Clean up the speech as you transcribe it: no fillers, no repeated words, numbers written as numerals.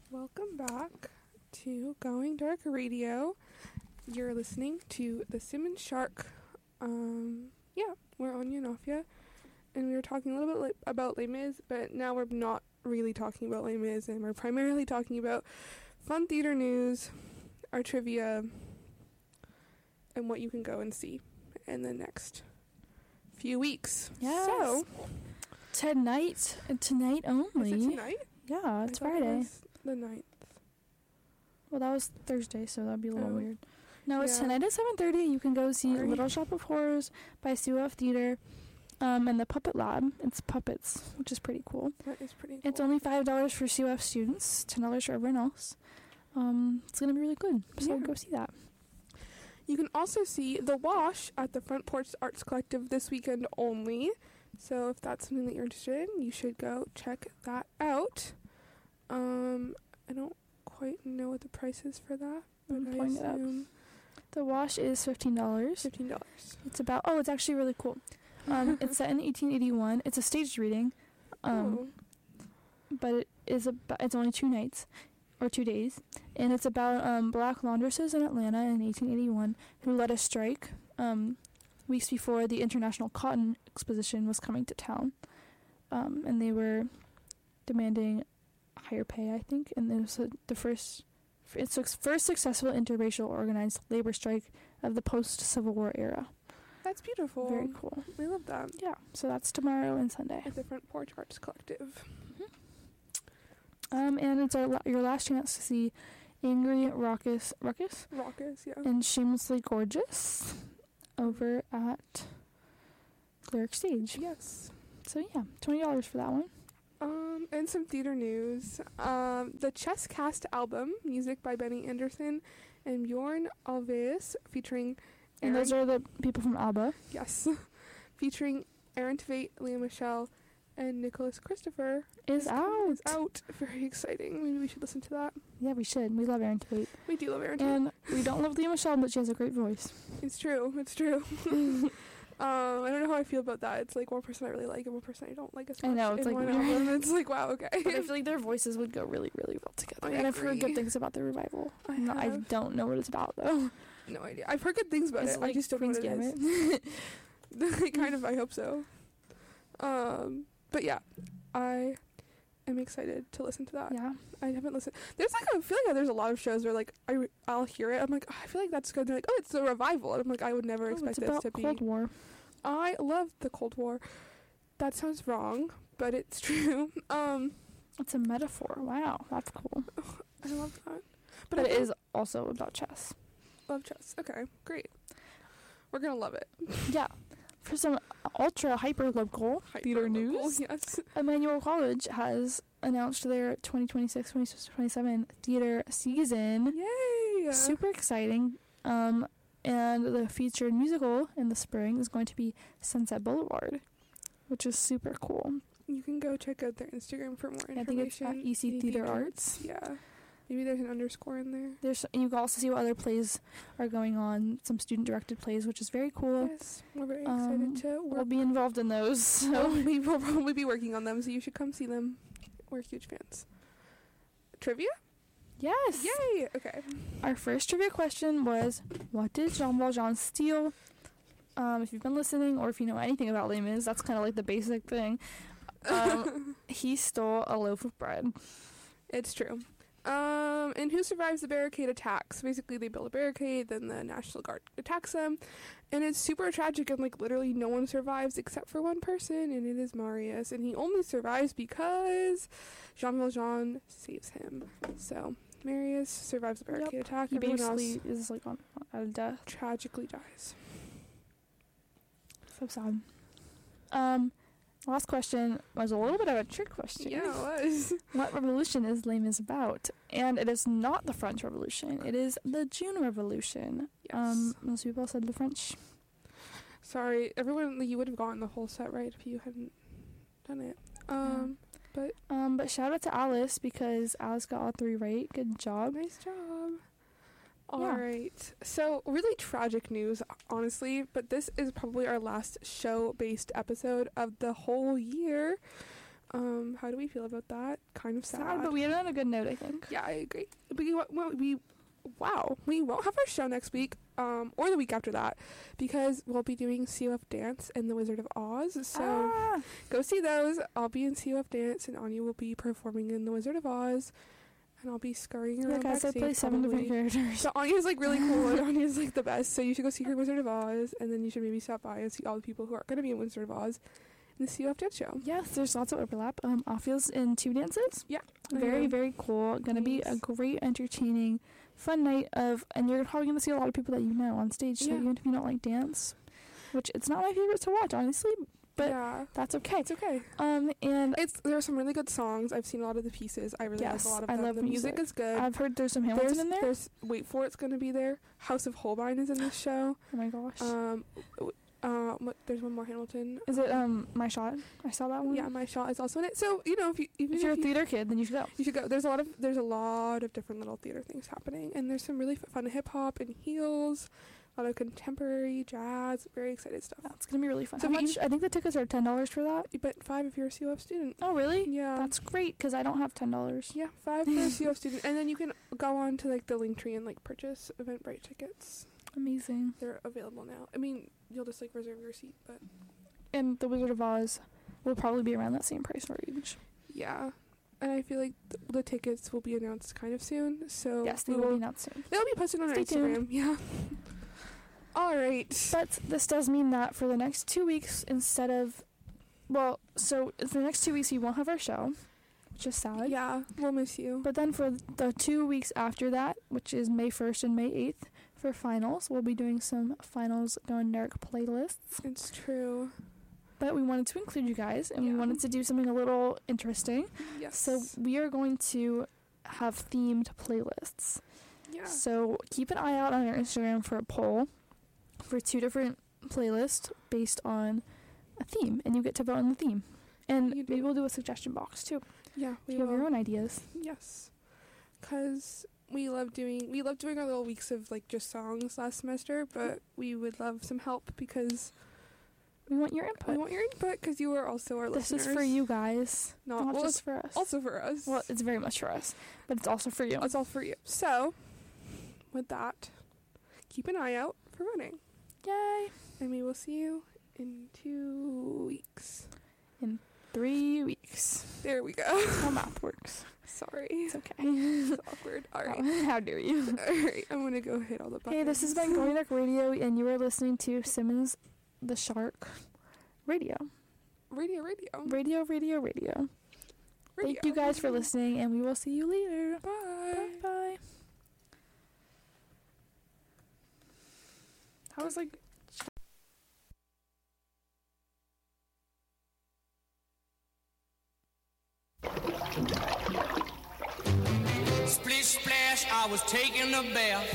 Welcome back to Going Dark Radio. You're listening to the Simmons Shark. We're on Yanafia, and we were talking a little bit about Les Mis, but now we're not really talking about Les Mis, and we're primarily talking about fun theater news, our trivia, and what you can go and see in the next few weeks. Yes. So, tonight only. is it tonight? Yeah, it's I thought it Friday. was the 9th. Well, that was Thursday, so that'd be a little Oh. weird. No, it's Yeah. tonight at 7:30. You can go see Sorry. Little Shop of Horrors by Sue F. Theater, and the Puppet Lab. It's puppets, which is pretty cool. That is pretty cool. It's only $5 for Sue F. students, $10 for everyone else. It's gonna be really good, so Yeah. go see that. You can also see The Wash at the Front Porch Arts Collective this weekend only. So if that's something that you're interested in, you should go check that out. I don't quite know what the price is for that, but I'm I pulling it up. assume The Wash is $15. $15. It's actually really cool. It's set in 1881. It's a staged reading. But it's only 2 nights or 2 days, and it's about black laundresses in Atlanta in 1881 who led a strike weeks before the International Cotton Exposition was coming to town, and they were demanding higher pay, I think, and it was the first successful interracial organized labor strike of the post-Civil War era. That's beautiful. Very cool. I love that. Yeah, so that's tomorrow and Sunday. At the Front Porch Arts Collective. And it's your last chance to see Angry Raucous, Raucous, yeah. and Shamelessly Gorgeous over at Lyric Stage. Yes. So yeah, $20 for that one. And some theater news. The Chess Cast album, music by Benny Anderson and Bjorn Ulvaeus, featuring And those are the people from ABBA. Yes. Featuring Aaron Tveit, Leah Michelle, and Nicholas Christopher Is out. Is out. Very exciting. Maybe we should listen to that. Yeah, we should. We love Aaron Tveit. We do love Aaron Tveit. And we don't love Leah Michelle, but she has a great voice. It's true. It's true. I don't know how I feel about that. It's like one person I really like and one person I don't like as much. I know, it's in like one weird. album. It's like, wow, okay. But I feel like their voices would go really, really well together. I And I've heard agree. good things about the revival. I I have. don't know what it's about, though. No idea. I've heard good things about Is it. it like I just don't know what Queen's it is. Gambit? Kind of, I hope so. But yeah, I am excited to listen to that. Yeah. I haven't listened. There's like, I feel like there's a lot of shows where like I'll hear it. I'm like, oh, I feel like that's good. They're like, oh, it's a revival, and I'm like, I would never expect it's this about to be. Cold War. I love the Cold War. That sounds wrong, but it's true. It's a metaphor. Wow, that's cool. I love that. But I it think- is also about chess. Love chess. Okay, great. We're gonna love it. Yeah. For some ultra hyper local theater Hyper-local, news, Yes. Emmanuel College has announced their 2026-2027 theater season. Yay! Super exciting. And the featured musical in the spring is going to be Sunset Boulevard, which is super cool. You can go check out their Instagram for more information. I think it's at EC Theater Arts. Yeah. Maybe there's an underscore in there. You can also see what other plays are going on, some student-directed plays, which is very cool. Yes, we're very excited to We'll work. be involved in those. So. We will probably be working on them, so you should come see them. We're huge fans. Trivia? Yes. Yay! Okay. Our first trivia question was, what did Jean Valjean steal? If you've been listening, or if you know anything about Les Mis, that's kind of like the basic thing. He stole a loaf of bread. It's true. And who survives the barricade attacks? Basically, they build a barricade, then the National Guard attacks them, and it's super tragic, and, like, literally no one survives except for one person, and it is Marius, and he only survives because Jean Valjean saves him. So, Marius survives the barricade attack. He Everyone basically else is like on out of death. tragically dies. So sad. Last question was a little bit of a trick question. Yeah, it was. What revolution is Les Mis about? And it is not the French Revolution. It is the June Revolution. Yes. Most people said the French. Sorry, everyone, you would have gotten the whole set right if you hadn't done it. But shout out to Alice, because Alice got all 3 right. Good job. Nice job. All Yeah. right. So, really tragic news, honestly, but this is probably our last show-based episode of the whole year. How do we feel about that? Kind of sad. Sad, but we ended on a good note, I think. Yeah, I agree. We won't have our show next week, or the week after that, because we'll be doing COF Dance and The Wizard of Oz. So go see those. I'll be in COF Dance, and Anya will be performing in The Wizard of Oz, and I'll be scurrying around Guys, I backstage. play 7 different characters. So Anya's like really cool, and Anya's like the best. So you should go see her in Wizard of Oz, and then you should maybe stop by and see all the people who are going to be in Wizard of Oz in the COF Dance show. Yes, there's lots of overlap. Afia's in 2 dances. Yeah. Very, very cool. Gonna be a great, entertaining, fun night of, and you're probably gonna see a lot of people that you know on stage. So even if you don't like dance, which it's not my favorite to watch, honestly, but that's okay. It's okay. And there are some really good songs. I've seen a lot of the pieces. I really like a lot of them. I love the music is good. I've heard there's some Hamilton in there. There's Wait For It's going to be there. House of Holbein is in this show. Oh my gosh. There's one more Hamilton. Is it My Shot? I saw that one. Yeah, My Shot is also in it. So if you're a theater kid, then you should go. You should go. There's a lot of different little theater things happening, and there's some really fun hip hop and heels. A lot of contemporary jazz, very excited stuff. That's gonna be really fun. So How much? I think the tickets are $10 for that. But $5 if you're a COF student. Oh really? Yeah. That's great because I don't have $10. Yeah, $5 for a COF student, and then you can go on to like the Linktree and like purchase Eventbrite tickets. Amazing. They're available now. I mean, you'll just like reserve your seat, but. And The Wizard of Oz will probably be around that same price range. Yeah. And I feel like the tickets will be announced kind of soon. So yes, they will be announced soon. They'll be posted on our Instagram. Tuned. Yeah. All right. But this does mean that for the next 2 weeks, instead of, for the next 2 weeks we won't have our show, which is sad. Yeah, we'll miss you. But then for the 2 weeks after that, which is May 1st and May 8th, for finals, we'll be doing some finals Going Dark playlists. It's true. But we wanted to include you guys, and we wanted to do something a little interesting. Yes. So we are going to have themed playlists. Yeah. So keep an eye out on our Instagram for a poll for 2 different playlists based on a theme, and you get to vote on the theme. And maybe we'll do a suggestion box too. Yeah, we have your own ideas. Yes, because we love doing our little weeks of like just songs last semester, but we would love some help because we want your input. We want your input because you are also our listeners. This is for you guys, not just for us. Also for us. Well, it's very much for us, but it's also for you. It's all for you. So, with that, keep an eye out for voting. Yay! And we will see you in 2 weeks. In 3 weeks. There we go. How math works. Sorry. It's okay. It's awkward. All right. How dare you? All right. I'm going to go hit all the buttons. Hey, this has been Going Dark Radio, and you are listening to Simmons the Shark Radio. Radio. Thank you guys for listening, and we will see you later. Bye. Bye. That was like... Splish splash, I was taking a bath.